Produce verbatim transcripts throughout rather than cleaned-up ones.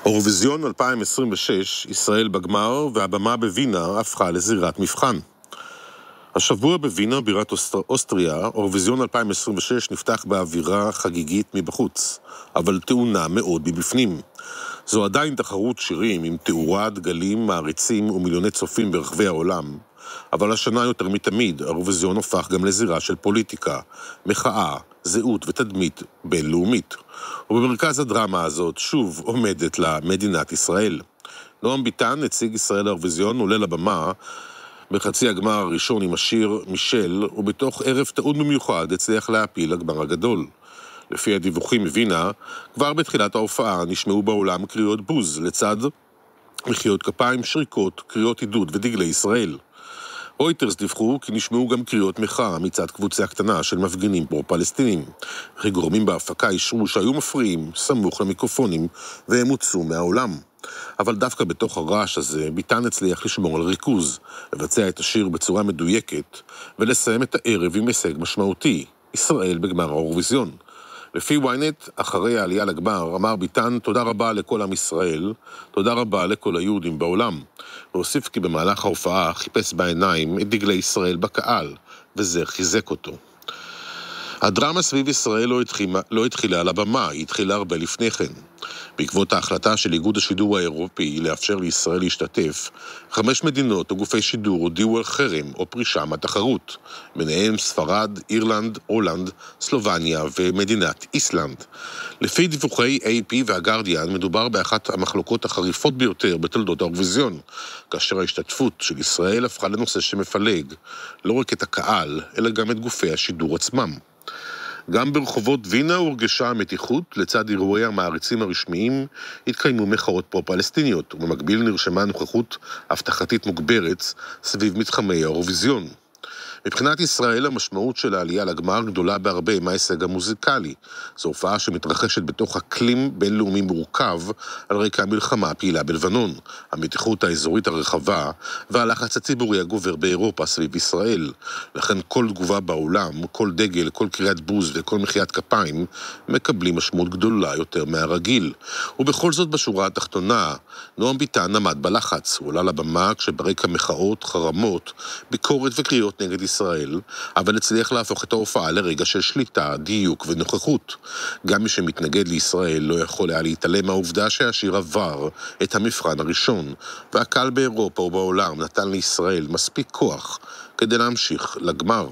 אירוויזיון אלפיים עשרים ושש, ישראל בגמר, והבמה בווינה הפכה לזירת מבחן. השבוע בווינה, בירת אוסטר... אוסטריה, אירוויזיון אלפיים עשרים ושש נפתח באווירה חגיגית מבחוץ, אבל טעונה מאוד מבפנים. זו עדיין תחרות שירים עם תאורה, דגלים, מעריצים ומיליוני צופים ברחבי העולם, אבל השנה יותר מתמיד, האירוויזיון הופך גם לזירה של פוליטיקה, מחאה, זהות ותדמית בינלאומית. ובמרכז הדרמה הזאת שוב עומדת לה מדינת ישראל. נועם ביטן, נציג ישראל לאירוויזיון, עולה לבמה בחצי הגמר הראשון עם השיר מישל, ובתוך ערב טעון במיוחד הצליח להפיל לגמר הגדול. לפי הדיווחים מווינה, כבר בתחילת ההופעה נשמעו בעולם קריאות בוז, לצד מחיאות כפיים, שריקות, קריאות עידוד ודגלי ישראל. רויטרס דיווחו כי נשמעו גם קריאות מחאה מצד קבוצה קטנה של מפגינים פרו-פלסטינים. וכי גורמים בהפקה אישרו שהיו מפריעים סמוך למיקרופונים והם הוצאו מהעולם. אבל דווקא בתוך הרעש הזה ביטן הצליח לשמור על ריכוז, לבצע את השיר בצורה מדויקת ולסיים את הערב עם הישג משמעותי, ישראל בגמר האירוויזיון. לפי וויינט, אחרי העלייה לגמר, אמר ביטן תודה רבה לכל עם ישראל, תודה רבה לכל היהודים בעולם. והוסיף כי במהלך ההופעה חיפש בעיניים את דגלי ישראל בקהל, וזה חיזק אותו. הדרמה סביב ישראל לא התחילה, לא התחילה על הבמה, היא התחילה הרבה לפני כן. בעקבות ההחלטה של איגוד השידור האירופי לאפשר לישראל להשתתף, חמש מדינות או גופי שידור הודיעו על חרם או פרישה מהתחרות, ביניהם ספרד, אירלנד, הולנד, סלובניה ומדינת איסלנד. לפי דיווחי איי פי והגרדיאן, מדובר באחת המחלוקות החריפות ביותר בתולדות האירוויזיון, כאשר ההשתתפות של ישראל הפכה לנושא שמפלג, לא רק את הקהל, אלא גם את גופי השידור עצמם. גם ברחובות וינה הורגשה המתיחות, לצד אירועי המעריצים הרשמיים התקיימו מחאות פרו-פלסטיניות, ובמקביל נרשמה נוכחות הבטחתית מוגברת סביב מתחמי האירוויזיון. מבחינת ישראל המשמעות של העלייה לגמר גדולה בהרבה מההישג המוזיקלי. זו הופעה שמתרחשת בתוך אקלים בינלאומי מורכב על רקע המלחמה הפעילה בלבנון, המתיחות האזורית הרחבה והלחץ הציבורי הגובר באירופה סביב ישראל. לכן כל תגובה בעולם, כל דגל, כל קריאת בוז וכל מחיית כפיים מקבלים משמעות גדולה יותר מהרגיל. ובכל זאת בשורה התחתונה, נועם ביטן עמד בלחץ. הוא עלה לבמה כשברקע מחאות, חרמות, ביקורת וקריאות נגד ישראל. ישראל, אבל הצליח להפוך את ההופעה לרגע של שליטה, דיוק ונוכחות. גם מי שמתנגד לישראל לא יכול היה להתעלם מהעובדה שהשיר עבר את המבחן הראשון, והקהל באירופה ובעולם נתן לישראל מספיק כוח כדי להמשיך לגמר.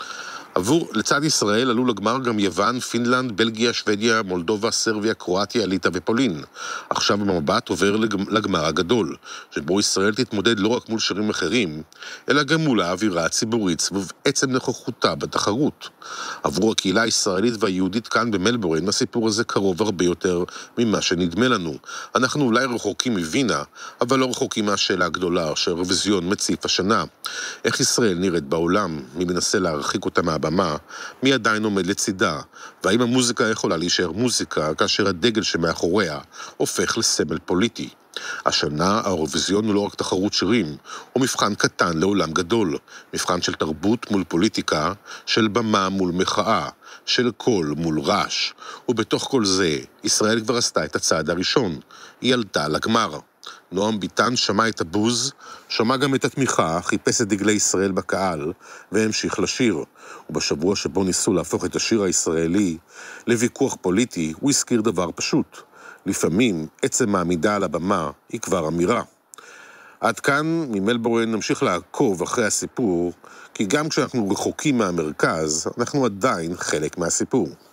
עבור, לצד ישראל עלו לגמר גם יוון, פינלנד, בלגיה, שוודיה, מולדובה, סרביה, קרואטיה, ליטא ופולין. עכשיו המבט עובר לגמר הגדול, שבו ישראל תתמודד לא רק מול שירים אחרים, אלא גם מול האווירה הציבורית סביב עצם נוכחותה בתחרות. עבור הקהילה הישראלית והיהודית כאן במלבורן, הסיפור הזה קרוב הרבה יותר ממה שנדמה לנו. אנחנו אולי רחוקים מווינה, אבל לא רחוקים מהשאלה הגדולה שהאירוויזיון מציף השנה. איך ישראל נראית בעולם? מי מנסה להרחיק אותה מה במה, מי עדיין עומד לצידה, והאם המוזיקה יכולה להישאר מוזיקה כאשר הדגל שמאחוריה הופך לסמל פוליטי. השנה האירוויזיון הוא לא רק תחרות שירים, הוא מבחן קטן לעולם גדול, מבחן של תרבות מול פוליטיקה, של במה מול מחאה, של קול מול רעש, ובתוך כל זה ישראל כבר עשתה את הצעד הראשון, היא עלתה לגמר. נועם ביטן שמע את הבוז, שמע גם את התמיכה, חיפש את דגלי ישראל בקהל, והמשיך לשיר. ובשבוע שבו ניסו להפוך את השיר הישראלי לוויכוח פוליטי, הוא הזכיר דבר פשוט. לפעמים עצם העמידה על הבמה היא כבר אמירה. עד כאן ממלבורן נמשיך לעקוב אחרי הסיפור, כי גם כשאנחנו רחוקים מהמרכז, אנחנו עדיין חלק מהסיפור.